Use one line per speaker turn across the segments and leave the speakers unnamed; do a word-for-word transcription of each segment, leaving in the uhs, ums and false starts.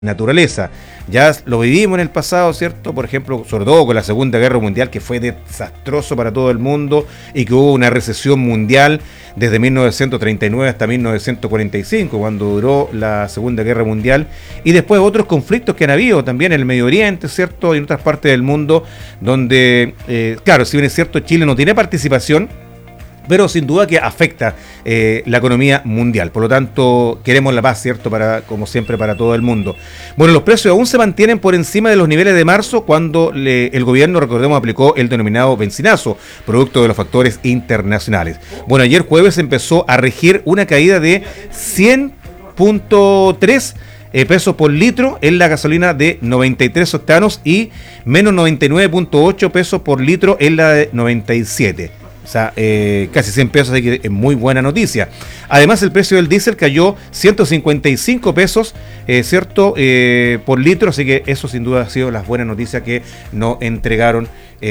naturaleza. Ya lo vivimos en el pasado, ¿cierto? Por ejemplo, sobre todo con la Segunda Guerra Mundial, que fue desastroso para todo el mundo y que hubo una recesión mundial desde mil novecientos treinta y nueve hasta mil novecientos cuarenta y cinco, cuando duró la Segunda Guerra Mundial, y después otros conflictos que han habido también en el Medio Oriente, ¿cierto? Y en otras partes del mundo, donde, eh, claro, si bien es cierto, Chile no tiene participación, pero sin duda que afecta eh, la economía mundial. Por lo tanto, queremos la paz, ¿cierto? Para, como siempre, para todo el mundo. Bueno, los precios aún se mantienen por encima de los niveles de marzo, cuando le, el gobierno, recordemos, aplicó el denominado bencinazo, producto de los factores internacionales. Bueno, ayer jueves empezó a regir una caída de cien punto tres Eh, pesos por litro en la gasolina de noventa y tres octanos y menos noventa y nueve punto ocho pesos por litro en la de noventa y siete. O sea, eh, casi cien pesos, así que es muy buena noticia. Además, el precio del diésel cayó ciento cincuenta y cinco pesos, eh, ¿cierto? Eh, por litro, así que eso sin duda ha sido las buenas noticias que nos entregaron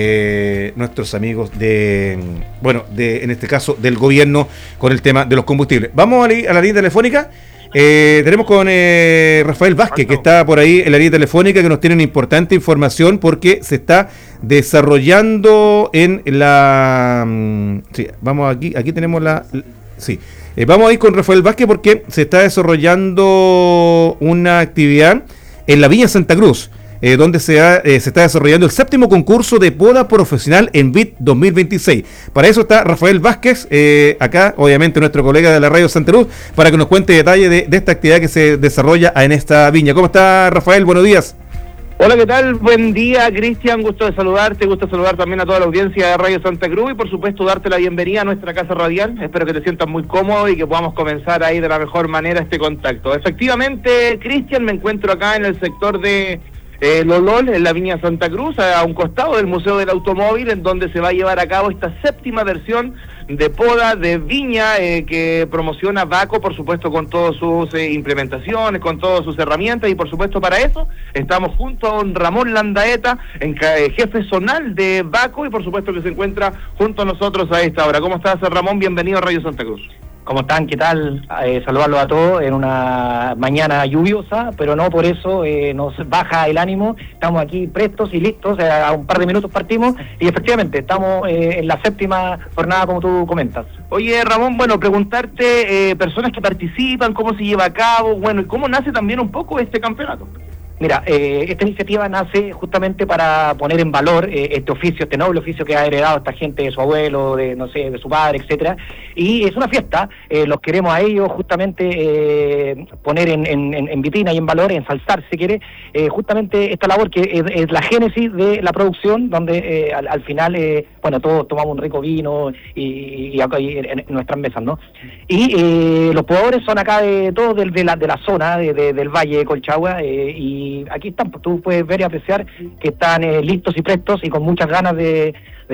eh, nuestros amigos de, bueno, de, en este caso, del gobierno con el tema de los combustibles. Vamos a la, a la línea telefónica. Eh, tenemos con eh, Rafael Vázquez, que está por ahí en la línea telefónica, que nos tiene una importante información porque se está desarrollando en la... Sí, vamos aquí, aquí tenemos la... Sí, eh, vamos a ir con Rafael Vázquez porque se está desarrollando una actividad en la Viña Santa Cruz, Eh, donde se, ha, eh, se está desarrollando el séptimo concurso de poda profesional en V I T dos mil veintiséis. Para eso está Rafael Vázquez, eh, acá, obviamente nuestro colega de la Radio Santa Cruz, para que nos cuente detalles de, de esta actividad que se desarrolla en esta viña. ¿Cómo está, Rafael? Buenos días.
Hola, ¿qué tal? Buen día, Cristian, gusto de saludarte, gusto de saludar también a toda la audiencia de Radio Santa Cruz y por supuesto darte la bienvenida a nuestra casa radial. Espero que te sientas muy cómodo y que podamos comenzar ahí de la mejor manera este contacto. Efectivamente, Cristian, me encuentro acá en el sector de Eh, Lolol, en la Viña Santa Cruz, a un costado del Museo del Automóvil, en donde se va a llevar a cabo esta séptima versión de poda de viña eh, que promociona Vaco, por supuesto con todas sus eh, implementaciones, con todas sus herramientas, y por supuesto para eso estamos junto a don Ramón Landaeta, en, eh, jefe zonal de Vaco, y por supuesto que se encuentra junto a nosotros a esta hora. ¿Cómo estás, Ramón? Bienvenido a Radio Santa Cruz.
¿Cómo están? ¿Qué tal? Eh, saludarlos a todos en una mañana lluviosa, pero no por eso eh, nos baja el ánimo. Estamos aquí prestos y listos, eh, a un par de minutos partimos y efectivamente estamos eh, en la séptima jornada, como tú comentas.
Oye, Ramón, bueno, preguntarte, eh, personas que participan, cómo se lleva a cabo, bueno, y cómo nace también un poco este campeonato.
Mira, eh, esta iniciativa nace justamente para poner en valor eh, este oficio, este noble oficio que ha heredado esta gente de su abuelo, de no sé, de su padre, etcétera. Y es una fiesta, eh, los queremos a ellos justamente eh, poner en, en, en vitrina y en valor, ensalzar, si quiere, eh, justamente esta labor que es, es la génesis de la producción, donde eh, al, al final, eh, bueno, todos tomamos un rico vino y, y, y, y en, en nuestras mesas, ¿no? Y eh, los podadores son acá de todos de, de, la, de la zona, de, de, del Valle de Colchagua, eh, y aquí están, pues, tú puedes ver y apreciar que están eh, listos y prestos y con muchas ganas de,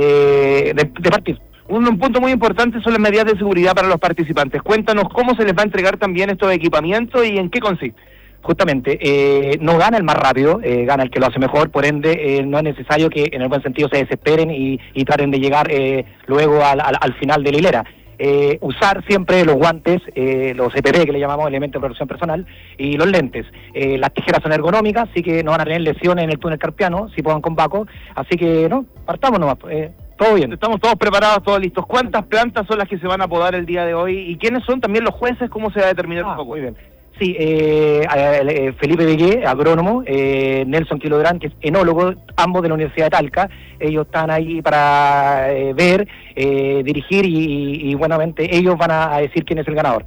de, de, de partir.
Un, un punto muy importante son las medidas de seguridad para los participantes. Cuéntanos cómo se les va a entregar también estos equipamientos y en qué consiste.
Justamente, eh, no gana el más rápido, eh, gana el que lo hace mejor, por ende eh, no es necesario que en el buen sentido se desesperen y, y traten de llegar eh, luego al, al, al final de la hilera. Eh, usar siempre los guantes, eh, los E P P que le llamamos elementos de protección personal, y los lentes. Eh, las tijeras son ergonómicas, así que no van a tener lesiones en el túnel carpiano, si puedan con Vaco, así que no, partamos nomás, eh, todo bien.
Estamos todos preparados, todos listos. ¿Cuántas plantas son las que se van a podar el día de hoy? ¿Y quiénes son también los jueces? ¿Cómo se va a determinar
ah,
un poco?
Muy bien. Sí, eh, eh, Felipe Begué, agrónomo, eh, Nelson Quilodrán, que es enólogo, ambos de la Universidad de Talca. Ellos están ahí para eh, ver, eh, dirigir y, y, y buenamente ellos van a, a decir quién es el ganador.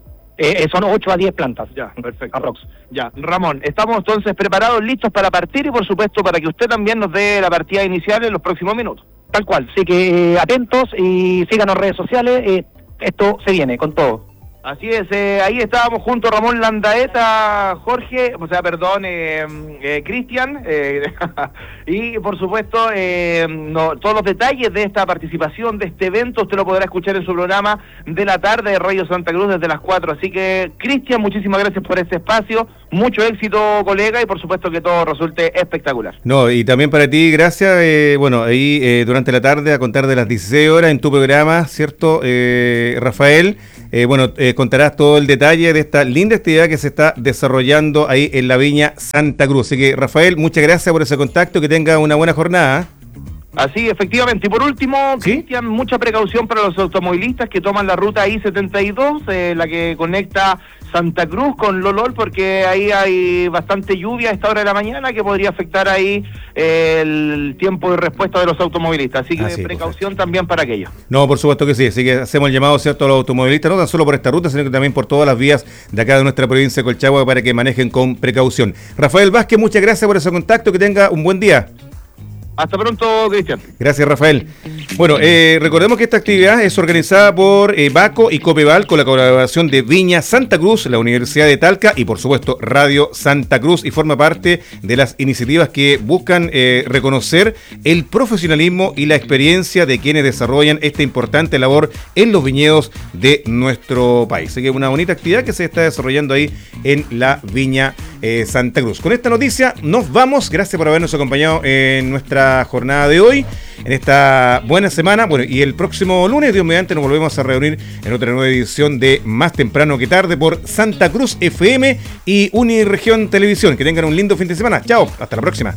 Eh, son ocho a diez plantas.
Ya, perfecto.
Aprox.
Ya, Ramón, estamos entonces preparados, listos para partir y por supuesto para que usted también nos dé la partida inicial en los próximos minutos.
Tal cual, así que eh, atentos y síganos en redes sociales, eh, esto se viene con todo.
Así es, eh, ahí estábamos junto a Ramón Landaeta, Jorge, o sea, perdón, eh, eh, Cristian, eh, y por supuesto, eh, no, todos los detalles de esta participación, de este evento, usted lo podrá escuchar en su programa de la tarde de Radio Santa Cruz desde las cuatro. Así que, Cristian, muchísimas gracias por este espacio, mucho éxito, colega, y por supuesto que todo resulte espectacular.
No, y también para ti, gracias, eh, bueno, ahí eh, durante la tarde, a contar de las dieciséis horas en tu programa, ¿cierto, eh, Rafael? eh, bueno, eh, contarás todo el detalle de esta linda actividad que se está desarrollando ahí en la Viña Santa Cruz. Así que, Rafael, muchas gracias por ese contacto, que tenga una buena jornada.
Así, efectivamente. Y por último,
¿Sí?
Cristian, mucha precaución para los automovilistas que toman la ruta I setenta y dos, eh, la que conecta Santa Cruz con Lolol, porque ahí hay bastante lluvia a esta hora de la mañana que podría afectar ahí eh, el tiempo de respuesta de los automovilistas. Así que
Así,
precaución también para aquello.
No, por supuesto que sí. Así que hacemos el llamado, ¿cierto?, a los automovilistas, no tan solo por esta ruta, sino que también por todas las vías de acá de nuestra provincia de Colchagua para que manejen con precaución. Rafael Vázquez, muchas gracias por ese contacto. Que tenga un buen día.
Hasta pronto, Cristian.
Gracias, Rafael. Bueno, eh, recordemos que esta actividad es organizada por eh, Baco y Copeval con la colaboración de Viña Santa Cruz, la Universidad de Talca y, por supuesto, Radio Santa Cruz, y forma parte de las iniciativas que buscan eh, reconocer el profesionalismo y la experiencia de quienes desarrollan esta importante labor en los viñedos de nuestro país. Así que una bonita actividad que se está desarrollando ahí en la Viña eh, Santa Cruz. Con esta noticia nos vamos. Gracias por habernos acompañado en nuestra jornada de hoy, en esta buena semana. Bueno, y el próximo lunes, Dios mediante, nos volvemos a reunir en otra nueva edición de Más Temprano que Tarde por Santa Cruz F M y Uniregión Televisión. Que tengan un lindo fin de semana. Chao, hasta la próxima.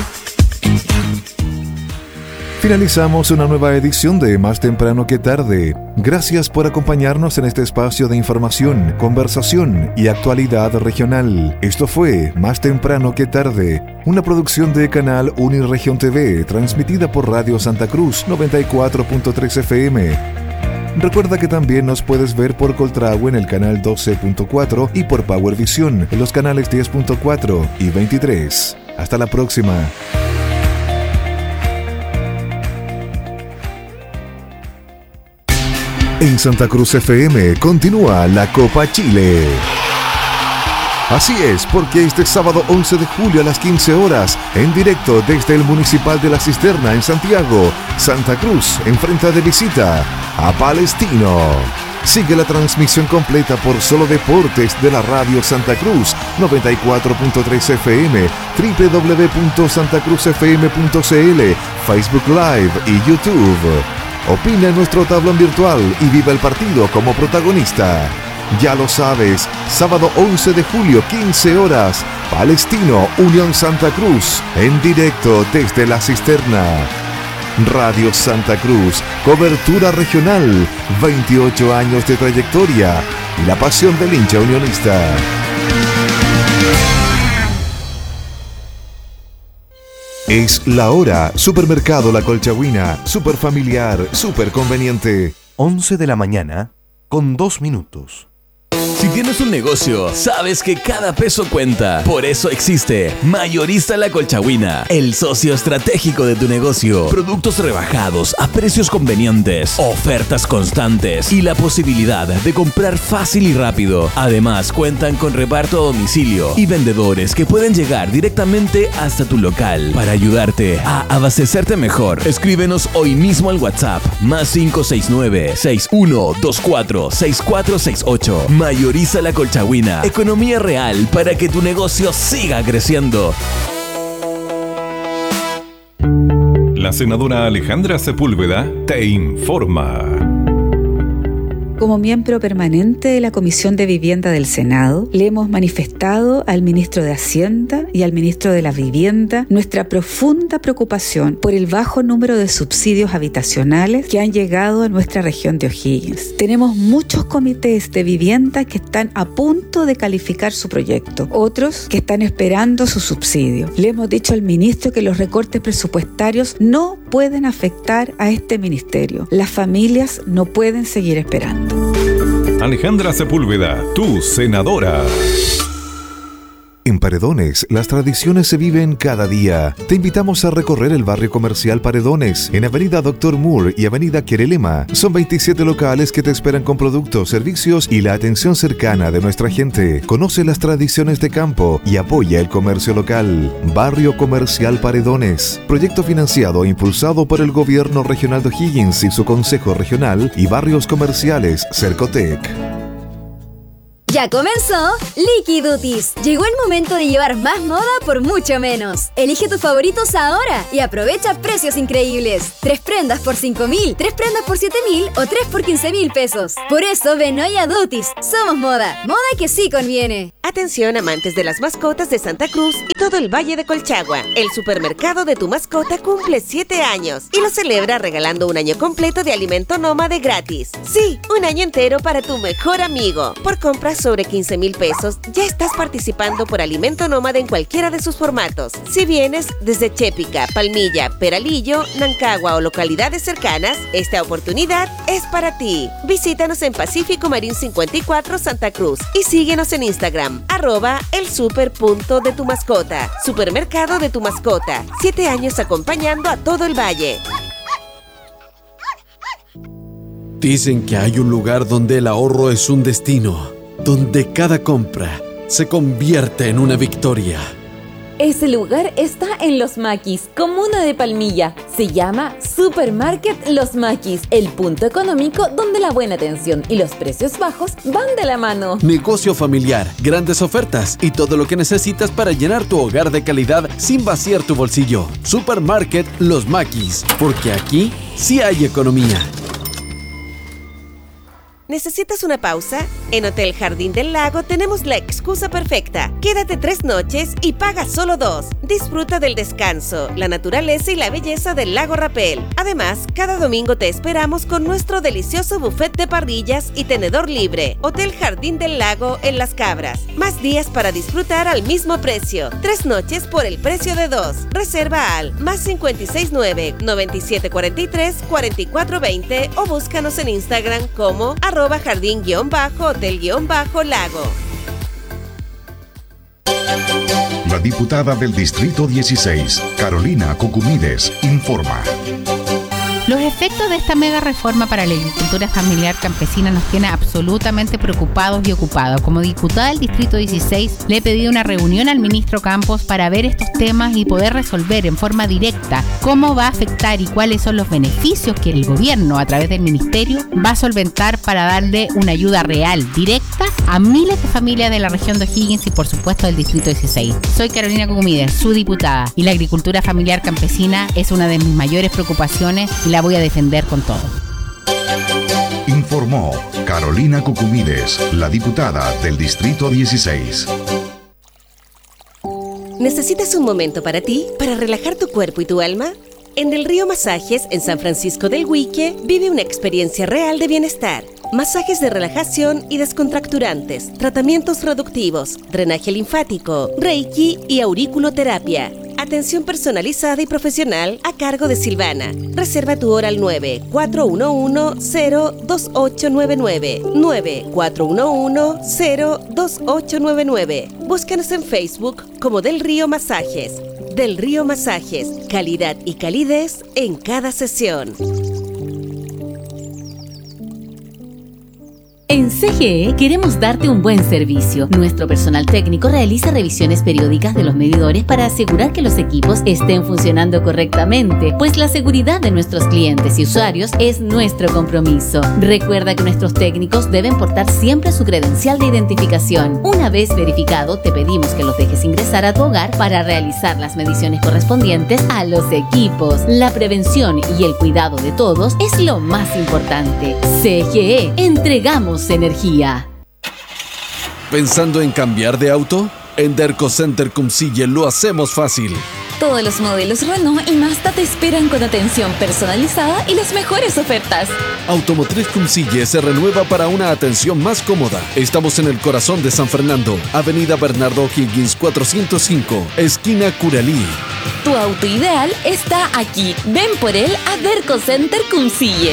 Finalizamos una nueva edición de Más Temprano que Tarde. Gracias por acompañarnos en este espacio de información, conversación y actualidad regional. Esto fue Más Temprano que Tarde, una producción de Canal Uniregión T V, transmitida por Radio Santa Cruz noventa y cuatro punto tres F M. Recuerda que también nos puedes ver por Coltragua en el canal doce punto cuatro y por Power Vision en los canales diez punto cuatro y veintitrés. Hasta la próxima. En Santa Cruz F M continúa la Copa Chile. Así es, porque este sábado once de julio a las quince horas, en directo desde el Municipal de la Cisterna en Santiago, Santa Cruz enfrenta de visita a Palestino. Sigue la transmisión completa por Solo Deportes de la Radio Santa Cruz noventa y cuatro punto tres F M, doble u doble u doble u punto santa cruz f m punto c l, Facebook Live y YouTube. Opina en nuestro tablón virtual y viva el partido como protagonista. Ya lo sabes, sábado once de julio, quince horas, Palestino, Unión Santa Cruz, en directo desde la Cisterna. Radio Santa Cruz, cobertura regional, veintiocho años de trayectoria y la pasión del hincha unionista. Es la hora. Supermercado La Colchagüina. Super familiar, super conveniente.
once de la mañana con dos minutos.
Si tienes un negocio, sabes que cada peso cuenta. Por eso existe Mayorista La Colchagüina, el socio estratégico de tu negocio. Productos rebajados a precios convenientes, ofertas constantes y la posibilidad de comprar fácil y rápido. Además, cuentan con reparto a domicilio y vendedores que pueden llegar directamente hasta tu local. Para ayudarte a abastecerte mejor, escríbenos hoy mismo al WhatsApp más cinco seis nueve, seis uno dos cuatro, seis cuatro seis ocho. Mayorista La Colchagüina, economía real para que tu negocio siga creciendo.
La senadora Alejandra Sepúlveda te informa.
Como miembro permanente de la Comisión de Vivienda del Senado, le hemos manifestado al ministro de Hacienda y al ministro de la Vivienda nuestra profunda preocupación por el bajo número de subsidios habitacionales que han llegado a nuestra región de O'Higgins. Tenemos muchos comités de vivienda que están a punto de calificar su proyecto, otros que están esperando su subsidio. Le hemos dicho al ministro que los recortes presupuestarios no pueden afectar a este ministerio. Las familias no pueden seguir esperando.
Alejandra Sepúlveda, tu senadora.
En Paredones, las tradiciones se viven cada día. Te invitamos a recorrer el barrio comercial Paredones, en Avenida Doctor Moore y Avenida Querelema. Son veintisiete locales que te esperan con productos, servicios y la atención cercana de nuestra gente. Conoce las tradiciones de campo y apoya el comercio local. Barrio Comercial Paredones. Proyecto financiado e impulsado por el Gobierno Regional de O'Higgins y su Consejo Regional y Barrios Comerciales Cercotec.
Ya comenzó Liquidutis. Llegó el momento de llevar más moda por mucho menos. Elige tus favoritos ahora y aprovecha precios increíbles. Tres prendas por cinco mil, tres prendas por siete mil o tres por quince mil pesos. Por eso ven hoy a Dutis. Somos moda. Moda que sí conviene.
Atención amantes de las mascotas de Santa Cruz y todo el Valle de Colchagua. El supermercado de tu mascota cumple siete años y lo celebra regalando un año completo de alimento nómade gratis. Sí, un año entero para tu mejor amigo. Por compras sobre quince mil pesos, ya estás participando por alimento nómade en cualquiera de sus formatos. Si vienes desde Chépica, Palmilla, Peralillo, Nancagua o localidades cercanas, esta oportunidad es para ti. Visítanos en Pacífico Marín cincuenta y cuatro, Santa Cruz y síguenos en Instagram, arroba el super punto de tu mascota. Supermercado de tu mascota. Siete años acompañando a todo el valle.
Dicen que hay un lugar donde el ahorro es un destino, donde cada compra se convierte en una victoria.
Ese lugar está en Los Maquis, comuna de Palmilla. Se llama Supermarket Los Maquis, el punto económico donde la buena atención y los precios bajos van de la mano.
Negocio familiar, grandes ofertas y todo lo que necesitas para llenar tu hogar de calidad sin vaciar tu bolsillo. Supermarket Los Maquis, porque aquí sí hay economía.
¿Necesitas una pausa? En Hotel Jardín del Lago tenemos la excusa perfecta. Quédate tres noches y paga solo dos. Disfruta del descanso, la naturaleza y la belleza del lago Rapel. Además, cada domingo te esperamos con nuestro delicioso buffet de parrillas y tenedor libre. Hotel Jardín del Lago en Las Cabras. Más días para disfrutar al mismo precio. Tres noches por el precio de dos. Reserva al más cinco seis nueve, nueve siete cuatro tres, cuatro cuatro dos cero o búscanos en Instagram como arroba jardín-hotel-lago.
La diputada del Distrito dieciséis, Carolina Cucumides, informa.
Los efectos de esta mega reforma para la agricultura familiar campesina nos tiene absolutamente preocupados y ocupados. Como diputada del Distrito dieciséis, le he pedido una reunión al ministro Campos para ver estos temas y poder resolver en forma directa cómo va a afectar y cuáles son los beneficios que el gobierno, a través del ministerio, va a solventar para darle una ayuda real, directa, a miles de familias de la región de O'Higgins y, por supuesto, del Distrito dieciséis. Soy Carolina Cucumides, su diputada, y la agricultura familiar campesina es una de mis mayores preocupaciones y la voy a defender con todo.
Informó Carolina Cucumides, la diputada del Distrito dieciséis.
¿Necesitas un momento para ti, para relajar tu cuerpo y tu alma? En Del Río Masajes, en San Francisco del Huique, vive una experiencia real de bienestar. Masajes de relajación y descontracturantes, tratamientos reductivos, drenaje linfático, reiki y auriculoterapia. Atención personalizada y profesional a cargo de Silvana. Reserva tu hora al nueve cuatro uno uno, cero dos ocho nueve nueve. nueve cuatro uno uno, cero dos ocho nueve nueve. Búscanos en Facebook como Del Río Masajes. Del Río Masajes, calidad y calidez en cada sesión.
En C G E queremos darte un buen servicio. Nuestro personal técnico realiza revisiones periódicas de los medidores para asegurar que los equipos estén funcionando correctamente, pues la seguridad de nuestros clientes y usuarios es nuestro compromiso. Recuerda que nuestros técnicos deben portar siempre su credencial de identificación. Una vez verificado, te pedimos que los dejes ingresar a tu hogar para realizar las mediciones correspondientes a los equipos. La prevención y el cuidado de todos es lo más importante. C G E, entregamos energía.
¿Pensando en cambiar de auto? En Derco Center Cumcille lo hacemos fácil.
Todos los modelos Renault y Mazda te esperan con atención personalizada y las mejores ofertas.
Automotriz Cumcille se renueva para una atención más cómoda. Estamos en el corazón de San Fernando, Avenida Bernardo Higgins cuatrocientos cinco, esquina Curalí.
Tu auto ideal está aquí. Ven por él a Derco Center Cumcille.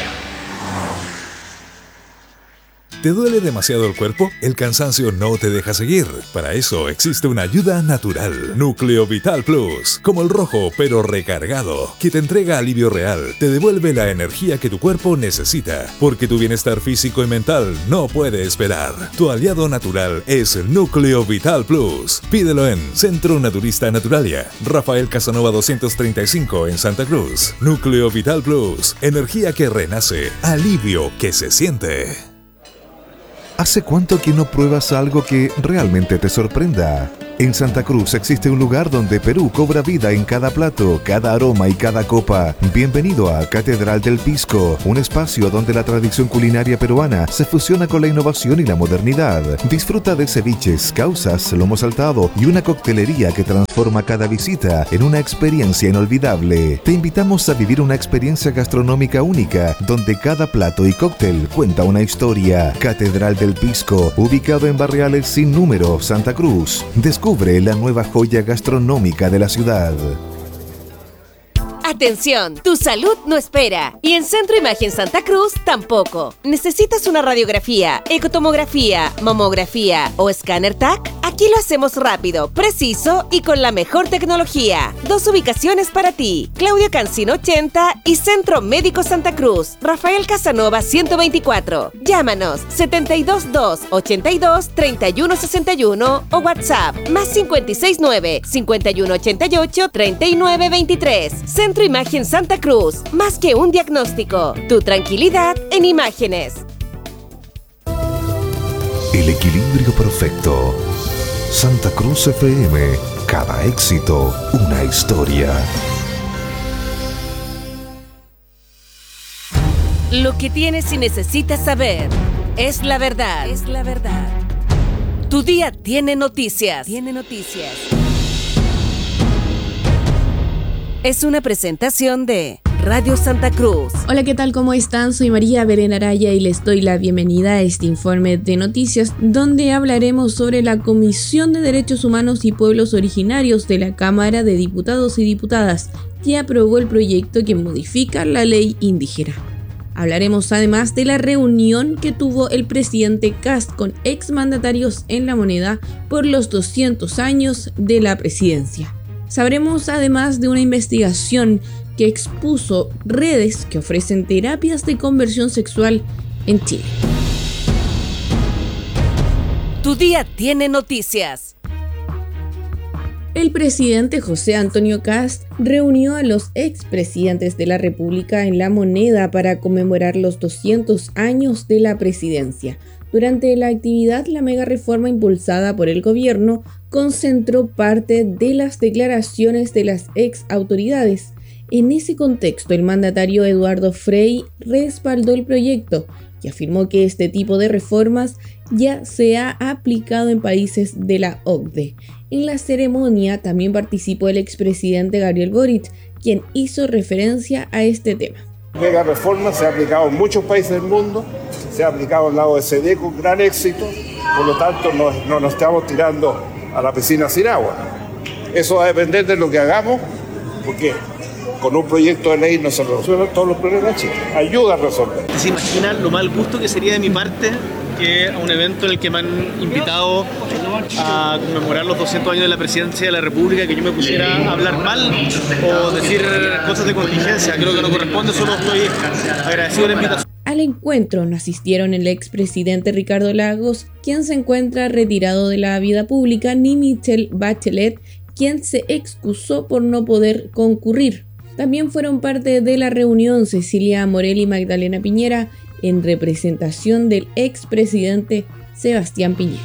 ¿Te duele demasiado el cuerpo? El cansancio no te deja seguir. Para eso existe una ayuda natural. Núcleo Vital Plus. Como el rojo, pero recargado. Que te entrega alivio real. Te devuelve la energía que tu cuerpo necesita. Porque tu bienestar físico y mental no puede esperar. Tu aliado natural es Núcleo Vital Plus. Pídelo en Centro Naturista Naturalia. Rafael Casanova doscientos treinta y cinco en Santa Cruz. Núcleo Vital Plus. Energía que renace. Alivio que se siente.
¿Hace cuánto que no pruebas algo que realmente te sorprenda? En Santa Cruz existe un lugar donde Perú cobra vida en cada plato, cada aroma y cada copa. Bienvenido a Catedral del Pisco, un espacio donde la tradición culinaria peruana se fusiona con la innovación y la modernidad. Disfruta de ceviches, causas, lomo saltado y una coctelería que transforma cada visita en una experiencia inolvidable. Te invitamos a vivir una experiencia gastronómica única, donde cada plato y cóctel cuenta una historia. Catedral del Pisco, ubicado en Barriales Sin Número, Santa Cruz. Descubre la nueva joya gastronómica de la ciudad.
Atención, tu salud no espera. Y en Centro Imagen Santa Cruz tampoco. ¿Necesitas una radiografía, ecotomografía, mamografía o escáner T A C? Aquí lo hacemos rápido, preciso y con la mejor tecnología. Dos ubicaciones para ti. Claudio Cancino ochenta y Centro Médico Santa Cruz. Rafael Casanova ciento veinticuatro. Llámanos setenta y dos dos, ochenta y dos, treinta y uno sesenta y uno o WhatsApp más cincuenta y seis nueve, cincuenta y uno ochenta y ocho, treinta y nueve veintitrés. Centro Imagen Santa Cruz. Más que un diagnóstico. Tu tranquilidad en imágenes.
El equilibrio perfecto. Santa Cruz F M. Cada éxito, una historia.
Lo que tienes y necesitas saber es la verdad. Es la verdad. Tu día tiene noticias. Tiene noticias. Es una presentación de Radio Santa Cruz.
Hola, ¿qué tal? ¿Cómo están? Soy María Belén Araya y les doy la bienvenida a este informe de noticias donde hablaremos sobre la Comisión de Derechos Humanos y Pueblos Originarios de la Cámara de Diputados y Diputadas, que aprobó el proyecto que modifica la ley indígena. Hablaremos además de la reunión que tuvo el presidente Kast con exmandatarios en La Moneda por los doscientos años de la presidencia. Sabremos además de una investigación que expuso redes que ofrecen terapias de conversión sexual en Chile.
Tu día tiene noticias.
El presidente José Antonio Kast reunió a los expresidentes de la República en La Moneda para conmemorar los doscientos años de la presidencia. Durante la actividad, la mega reforma impulsada por el gobierno concentró parte de las declaraciones de las ex autoridades. En ese contexto, el mandatario Eduardo Frei respaldó el proyecto y afirmó que este tipo de reformas ya se ha aplicado en países de la O C D E. En la ceremonia también participó el expresidente Gabriel Boric, quien hizo referencia a este tema.
La mega reforma se ha aplicado en muchos países del mundo, se ha aplicado en la O E C D con gran éxito, por lo tanto no, no nos estamos tirando a la piscina sin agua. Eso va a depender de lo que hagamos, porque con un proyecto de ley no se resuelven todos los problemas de Chile. Ayuda a resolver.
¿Se imaginan lo mal gusto que sería de mi parte que a un evento en el que me han invitado a conmemorar los doscientos años de la presidencia de la República, que yo me pusiera a hablar mal o decir cosas de contingencia? Creo que no corresponde, solo estoy agradecido de la invitación.
Al encuentro no asistieron el expresidente Ricardo Lagos, quien se encuentra retirado de la vida pública, ni Michelle Bachelet, quien se excusó por no poder concurrir. También fueron parte de la reunión Cecilia Morel y Magdalena Piñera, en representación del expresidente Sebastián Piñera.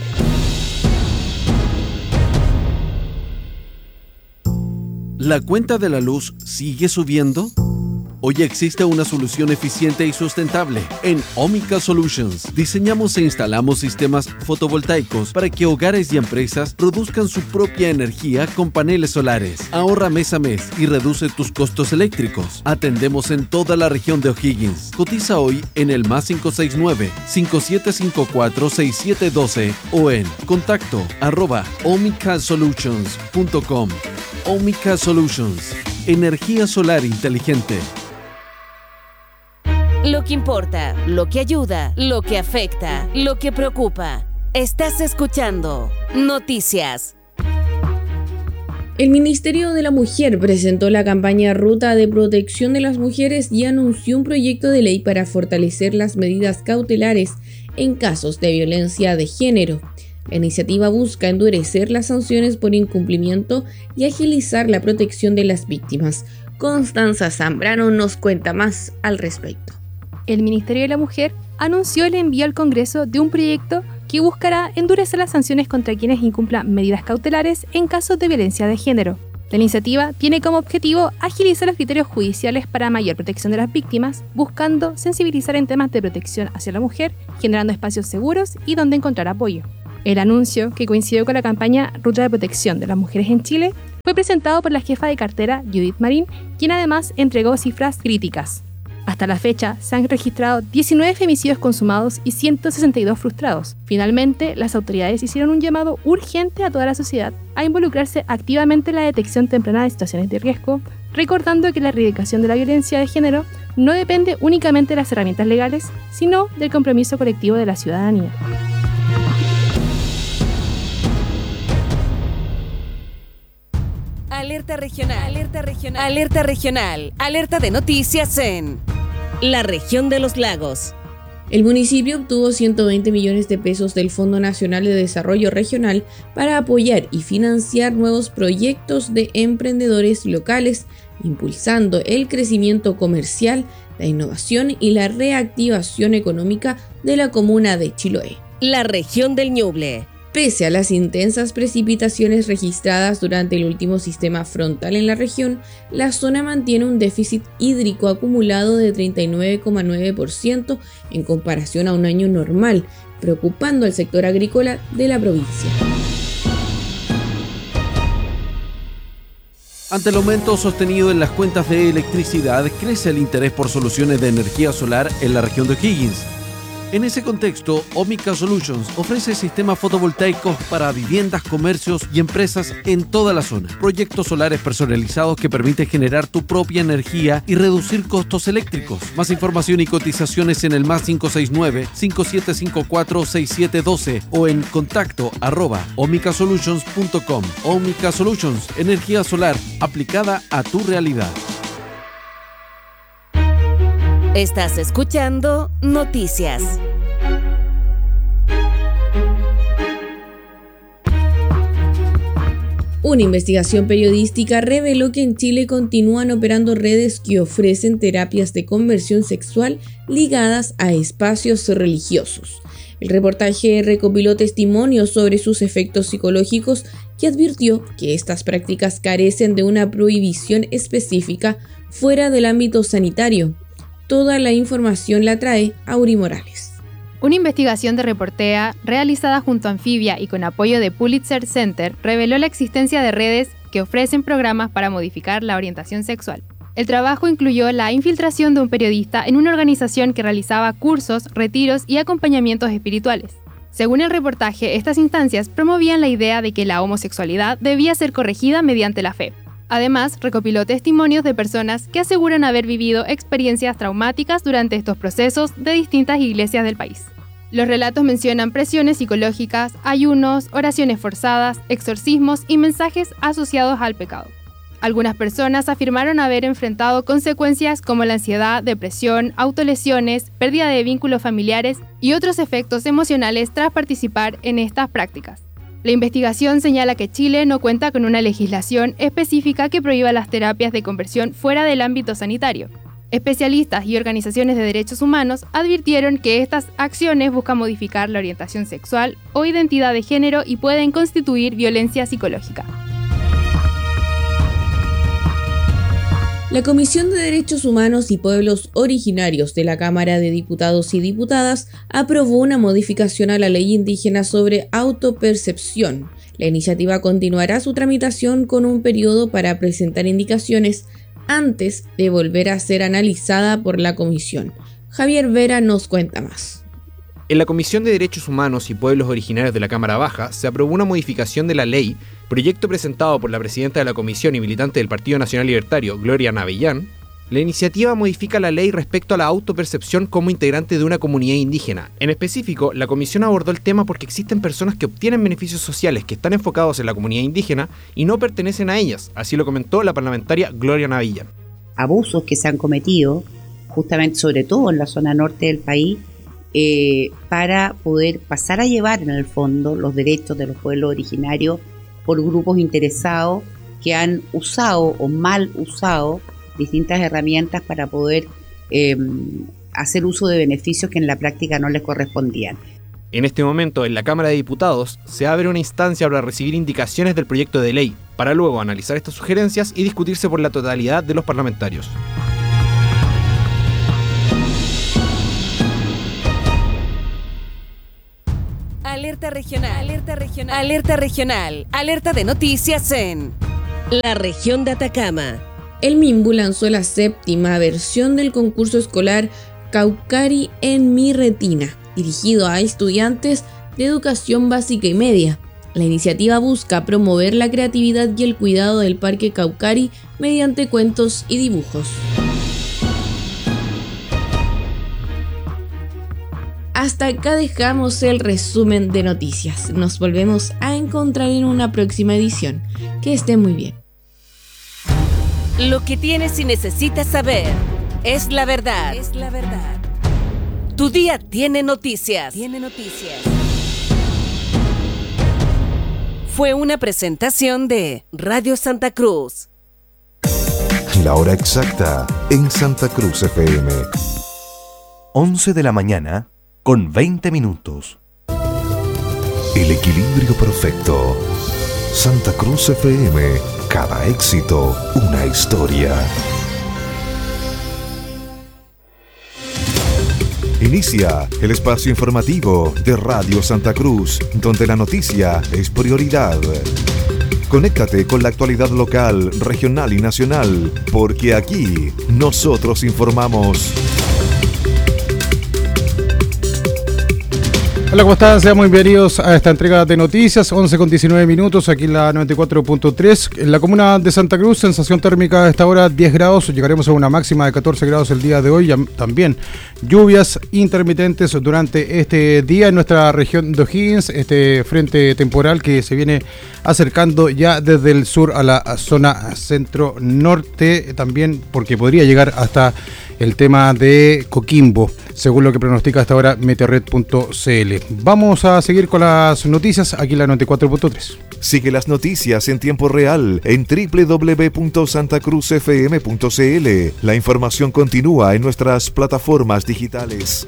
¿La cuenta de la luz sigue subiendo? Hoy existe una solución eficiente y sustentable. En Omica Solutions diseñamos e instalamos sistemas fotovoltaicos para que hogares y empresas produzcan su propia energía con paneles solares. Ahorra mes a mes y reduce tus costos eléctricos. Atendemos en toda la región de O'Higgins. Cotiza hoy en el más cinco seis nueve, cinco siete cinco cuatro, seis siete uno dos o en contacto arroba omicasolutions punto com. Omica Solutions. Energía solar inteligente.
Lo que importa, lo que ayuda, lo que afecta, lo que preocupa. Estás escuchando Noticias.
El Ministerio de la Mujer presentó la campaña Ruta de Protección de las Mujeres y anunció un proyecto de ley para fortalecer las medidas cautelares en casos de violencia de género. La iniciativa busca endurecer las sanciones por incumplimiento y agilizar la protección de las víctimas. Constanza Zambrano nos cuenta más al respecto.
El Ministerio de la Mujer anunció el envío al Congreso de un proyecto que buscará endurecer las sanciones contra quienes incumplan medidas cautelares en casos de violencia de género. La iniciativa tiene como objetivo agilizar los criterios judiciales para mayor protección de las víctimas, buscando sensibilizar en temas de protección hacia la mujer, generando espacios seguros y donde encontrar apoyo. El anuncio, que coincidió con la campaña Ruta de Protección de las Mujeres en Chile, fue presentado por la jefa de cartera Judith Marín, quien además entregó cifras críticas. Hasta la fecha, se han registrado diecinueve femicidios consumados y ciento sesenta y dos frustrados. Finalmente, las autoridades hicieron un llamado urgente a toda la sociedad a involucrarse activamente en la detección temprana de situaciones de riesgo, recordando que la erradicación de la violencia de género no depende únicamente de las herramientas legales, sino del compromiso colectivo de la ciudadanía.
Alerta regional, alerta regional, alerta regional, alerta de noticias en la región de los lagos.
El municipio obtuvo ciento veinte millones de pesos del Fondo Nacional de Desarrollo Regional para apoyar y financiar nuevos proyectos de emprendedores locales, impulsando el crecimiento comercial, la innovación y la reactivación económica de la comuna de Chiloé.
La región del Ñuble.
Pese a las intensas precipitaciones registradas durante el último sistema frontal en la región, la zona mantiene un déficit hídrico acumulado de treinta y nueve coma nueve por ciento en comparación a un año normal, preocupando al sector agrícola de la provincia.
Ante el aumento sostenido en las cuentas de electricidad, crece el interés por soluciones de energía solar en la región de O'Higgins. En ese contexto, Omica Solutions ofrece sistemas fotovoltaicos para viviendas, comercios y empresas en toda la zona. Proyectos solares personalizados que permiten generar tu propia energía y reducir costos eléctricos. Más información y cotizaciones en el más cinco seis nueve, cinco siete cinco cuatro, seis siete uno dos o en contacto arroba omicasolutions punto com. Omica Solutions, energía solar aplicada a tu realidad.
Estás escuchando Noticias.
Una investigación periodística reveló que en Chile continúan operando redes que ofrecen terapias de conversión sexual ligadas a espacios religiosos. El reportaje recopiló testimonios sobre sus efectos psicológicos y advirtió que estas prácticas carecen de una prohibición específica fuera del ámbito sanitario. Toda la información la trae Auri Morales.
Una investigación de Reportea, realizada junto a Anfibia y con apoyo de Pulitzer Center, reveló la existencia de redes que ofrecen programas para modificar la orientación sexual. El trabajo incluyó la infiltración de un periodista en una organización que realizaba cursos, retiros y acompañamientos espirituales. Según el reportaje, estas instancias promovían la idea de que la homosexualidad debía ser corregida mediante la fe. Además, recopiló testimonios de personas que aseguran haber vivido experiencias traumáticas durante estos procesos de distintas iglesias del país. Los relatos mencionan presiones psicológicas, ayunos, oraciones forzadas, exorcismos y mensajes asociados al pecado. Algunas personas afirmaron haber enfrentado consecuencias como la ansiedad, depresión, autolesiones, pérdida de vínculos familiares y otros efectos emocionales tras participar en estas prácticas. La investigación señala que Chile no cuenta con una legislación específica que prohíba las terapias de conversión fuera del ámbito sanitario. Especialistas y organizaciones de derechos humanos advirtieron que estas acciones buscan modificar la orientación sexual o identidad de género y pueden constituir violencia psicológica.
La Comisión de Derechos Humanos y Pueblos Originarios de la Cámara de Diputados y Diputadas aprobó una modificación a la ley indígena sobre autopercepción. La iniciativa continuará su tramitación con un periodo para presentar indicaciones antes de volver a ser analizada por la comisión. Javier Vera nos cuenta más.
En la Comisión de Derechos Humanos y Pueblos Originarios de la Cámara Baja se aprobó una modificación de la ley, proyecto presentado por la presidenta de la comisión y militante del Partido Nacional Libertario, Gloria Navellán. La iniciativa modifica la ley respecto a la autopercepción como integrante de una comunidad indígena. En específico, la comisión abordó el tema porque existen personas que obtienen beneficios sociales que están enfocados en la comunidad indígena y no pertenecen a ellas, así lo comentó la parlamentaria Gloria Navellán.
Abusos que se han cometido, justamente sobre todo en la zona norte del país, Eh, para poder pasar a llevar en el fondo los derechos de los pueblos originarios por grupos interesados que han usado o mal usado distintas herramientas para poder eh, hacer uso de beneficios que en la práctica no les correspondían.
En este momento, en la Cámara de Diputados, se abre una instancia para recibir indicaciones del proyecto de ley, para luego analizar estas sugerencias y discutirse por la totalidad de los parlamentarios.
Alerta regional, alerta regional, alerta regional, alerta de noticias en la región de Atacama.
El MIMBU lanzó la séptima versión del concurso escolar Caucari en mi retina, dirigido a estudiantes de educación básica y media. La iniciativa busca promover la creatividad y el cuidado del Parque Caucari mediante cuentos y dibujos. Hasta acá dejamos el resumen de noticias. Nos volvemos a encontrar en una próxima edición. Que estén muy bien.
Lo que tienes y necesitas saber es la verdad. Es la verdad. Tu día tiene noticias. Tiene noticias. Fue una presentación de Radio Santa Cruz.
La hora exacta en Santa Cruz F M.
once de la mañana con veinte minutos.
El equilibrio perfecto. Santa Cruz F M. Cada éxito, una historia. Inicia el espacio informativo de Radio Santa Cruz, donde la noticia es prioridad. Conéctate con la actualidad local, regional y nacional, porque aquí nosotros informamos.
Hola, ¿cómo están? Sean muy bienvenidos a esta entrega de noticias, once con diecinueve minutos, aquí en la noventa y cuatro punto tres. En la comuna de Santa Cruz, sensación térmica a esta hora diez grados, llegaremos a una máxima de catorce grados el día de hoy. También lluvias intermitentes durante este día en nuestra región de O'Higgins, este frente temporal que se viene acercando ya desde el sur a la zona centro-norte, también porque podría llegar hasta el tema de Coquimbo, según lo que pronostica hasta ahora meteorred punto c l. Vamos a seguir con las noticias aquí en la noventa y cuatro punto tres.
Sigue las noticias en tiempo real en doble u doble u doble u punto santa cruz f m punto c l. La información continúa en nuestras plataformas digitales.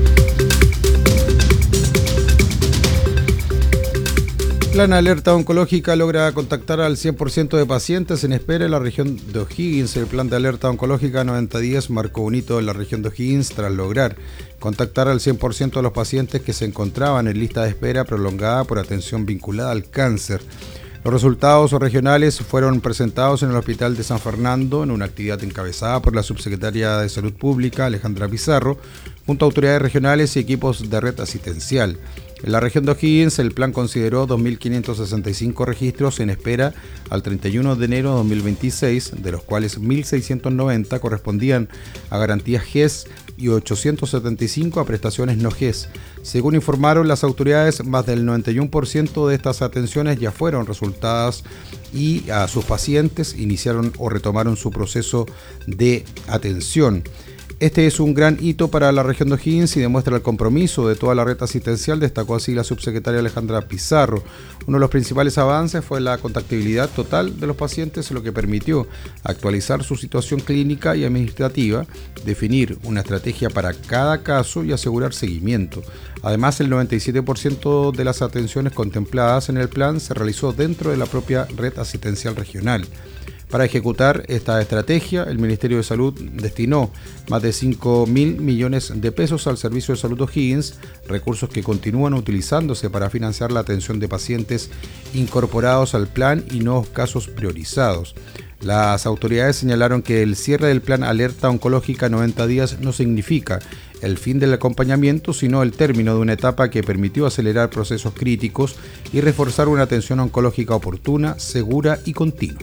Plan Alerta Oncológica logra contactar al cien por ciento de pacientes en espera en la región de O'Higgins. El Plan de Alerta Oncológica noventa días marcó un hito en la región de O'Higgins tras lograr contactar al cien por ciento de los pacientes que se encontraban en lista de espera prolongada por atención vinculada al cáncer. Los resultados regionales fueron presentados en el Hospital de San Fernando en una actividad encabezada por la subsecretaria de Salud Pública, Alejandra Pizarro, junto a autoridades regionales y equipos de red asistencial. En la región de O'Higgins, el plan consideró dos mil quinientos sesenta y cinco registros en espera al treinta y uno de enero de dos mil veintiséis, de los cuales mil seiscientos noventa correspondían a garantías G E S y ochocientos setenta y cinco a prestaciones no G E S. Según informaron las autoridades, más del noventa y uno por ciento de estas atenciones ya fueron resultadas y a sus pacientes iniciaron o retomaron su proceso de atención. Este es un gran hito para la región de O'Higgins y demuestra el compromiso de toda la red asistencial, destacó así la subsecretaria Alejandra Pizarro. Uno de los principales avances fue la contactabilidad total de los pacientes, lo que permitió actualizar su situación clínica y administrativa, definir una estrategia para cada caso y asegurar seguimiento. Además, el noventa y siete por ciento de las atenciones contempladas en el plan se realizó dentro de la propia red asistencial regional. Para ejecutar esta estrategia, el Ministerio de Salud destinó más de cinco mil millones de pesos al Servicio de Salud O'Higgins, recursos que continúan utilizándose para financiar la atención de pacientes incorporados al plan y nuevos casos priorizados. Las autoridades señalaron que el cierre del Plan Alerta Oncológica noventa días no significa el fin del acompañamiento, sino el término de una etapa que permitió acelerar procesos críticos y reforzar una atención oncológica oportuna, segura y continua.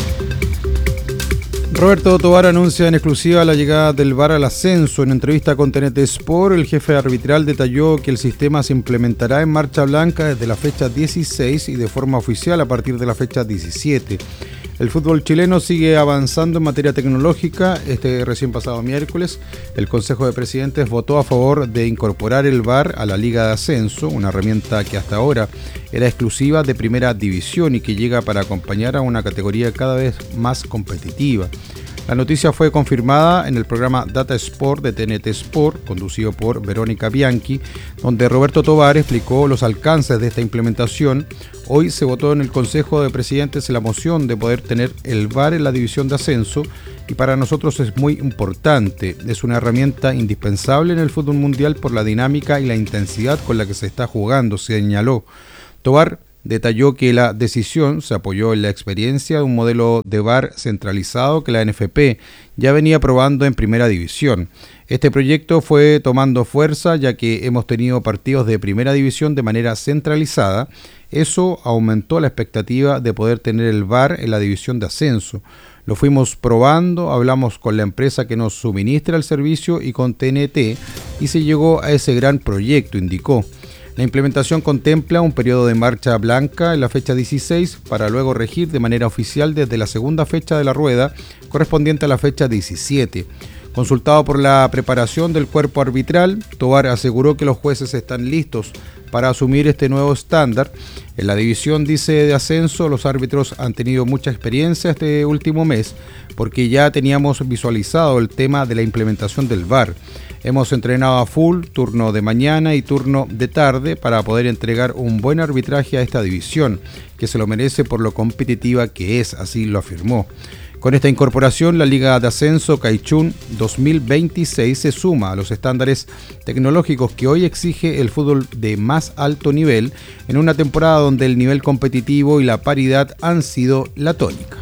Roberto Tovar anuncia en exclusiva la llegada del V A R al ascenso. En entrevista con T N T Sport, el jefe arbitral detalló que el sistema se implementará en marcha blanca desde la fecha dieciséis y de forma oficial a partir de la fecha diecisiete. El fútbol chileno sigue avanzando en materia tecnológica. Este recién pasado miércoles, el Consejo de Presidentes votó a favor de incorporar el V A R a la Liga de Ascenso, una herramienta que hasta ahora era exclusiva de Primera División y que llega para acompañar a una categoría cada vez más competitiva. La noticia fue confirmada en el programa Data Sport de T N T Sport, conducido por Verónica Bianchi, donde Roberto Tovar explicó los alcances de esta implementación. Hoy se votó en el Consejo de Presidentes la moción de poder tener el V A R en la división de ascenso y para nosotros es muy importante. Es una herramienta indispensable en el fútbol mundial por la dinámica y la intensidad con la que se está jugando, señaló. Tovar detalló que la decisión se apoyó en la experiencia de un modelo de V A R centralizado que la N F P ya venía probando en primera división. Este proyecto fue tomando fuerza ya que hemos tenido partidos de primera división de manera centralizada. Eso aumentó la expectativa de poder tener el V A R en la división de ascenso. Lo fuimos probando, hablamos con la empresa que nos suministra el servicio y con T N T y se llegó a ese gran proyecto, indicó. La implementación contempla un periodo de marcha blanca en la fecha dieciséis para luego regir de manera oficial desde la segunda fecha de la rueda, correspondiente a la fecha diecisiete. Consultado por la preparación del cuerpo arbitral, Tovar aseguró que los jueces están listos para asumir este nuevo estándar. En la división, dice, de ascenso, los árbitros han tenido mucha experiencia este último mes porque ya teníamos visualizado el tema de la implementación del V A R. Hemos entrenado a full, turno de mañana y turno de tarde para poder entregar un buen arbitraje a esta división, que se lo merece por lo competitiva que es, así lo afirmó. Con esta incorporación, la Liga de Ascenso Caichún dos mil veintiséis se suma a los estándares tecnológicos que hoy exige el fútbol de más alto nivel en una temporada donde el nivel competitivo y la paridad han sido la tónica.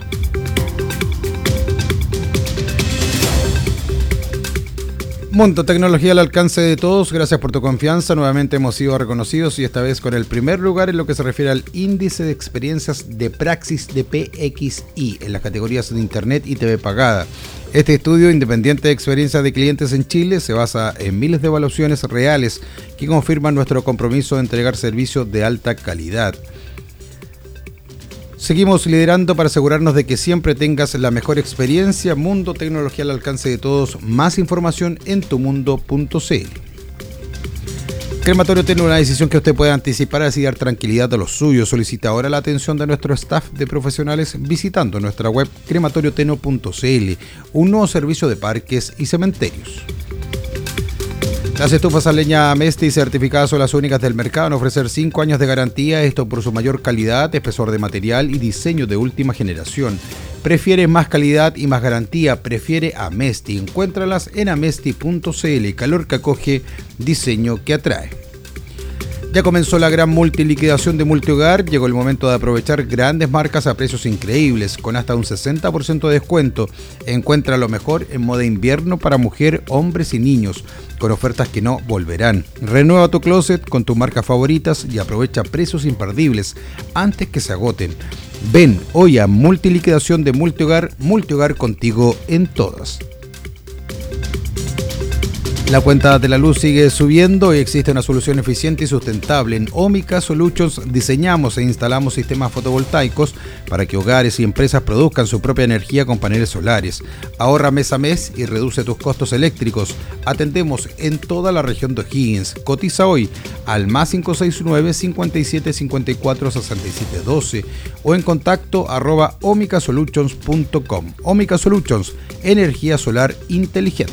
Mundo Tecnología al alcance de todos, gracias por tu confianza. Nuevamente hemos sido reconocidos y esta vez con el primer lugar en lo que se refiere al índice de experiencias de praxis de P X I en las categorías de Internet y T V pagada. Este estudio independiente de experiencias de clientes en Chile se basa en miles de evaluaciones reales que confirman nuestro compromiso de entregar servicios de alta calidad. Seguimos liderando para asegurarnos de que siempre tengas la mejor experiencia. Mundo Tecnología al alcance de todos. Más información en tumundo punto c l. Crematorio tiene una decisión que usted puede anticipar así dar tranquilidad a los suyos. Solicita ahora la atención de nuestro staff de profesionales visitando nuestra web crematorio teno punto c l, un nuevo servicio de parques y cementerios. Las estufas a leña Mesti certificadas son las únicas del mercado en ofrecer cinco años de garantía, esto por su mayor calidad, espesor de material y diseño de última generación. Prefiere más calidad y más garantía, prefiere a Mesti. Encuéntralas en amesti punto c l, calor que acoge, diseño que atrae. Ya comenzó la gran multiliquidación de Multihogar, llegó el momento de aprovechar grandes marcas a precios increíbles, con hasta un sesenta por ciento de descuento. Encuentra lo mejor en moda invierno para mujer, hombres y niños, con ofertas que no volverán. Renueva tu closet con tus marcas favoritas y aprovecha precios imperdibles antes que se agoten. Ven hoy a multiliquidación de Multihogar, Multihogar contigo en todas. La cuenta de la luz sigue subiendo y existe una solución eficiente y sustentable. En Omica Solutions diseñamos e instalamos sistemas fotovoltaicos para que hogares y empresas produzcan su propia energía con paneles solares. Ahorra mes a mes y reduce tus costos eléctricos. Atendemos en toda la región de O'Higgins. Cotiza hoy al más cinco seis nueve, cincuenta y siete, cincuenta y cuatro, sesenta y siete, doce o en contacto arroba omica solutions punto com. Omica Solutions, energía solar inteligente.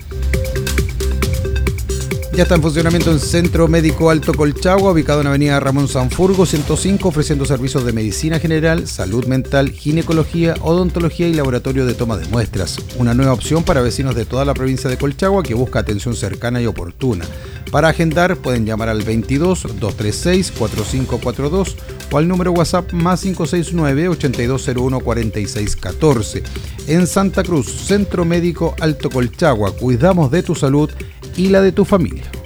Ya está en funcionamiento el Centro Médico Alto Colchagua, ubicado en Avenida Ramón Sanfurgo ciento cinco, ofreciendo servicios de medicina general, salud mental, ginecología, odontología y laboratorio de toma de muestras. Una nueva opción para vecinos de toda la provincia de Colchagua que busca atención cercana y oportuna. Para agendar pueden llamar al veintidós, doscientos treinta y seis, cuarenta y cinco cuarenta y dos o al número WhatsApp más cinco seis nueve, ochenta y dos cero uno, cuarenta y seis catorce. En Santa Cruz, Centro Médico Alto Colchagua, cuidamos de tu salud y la de tu familia.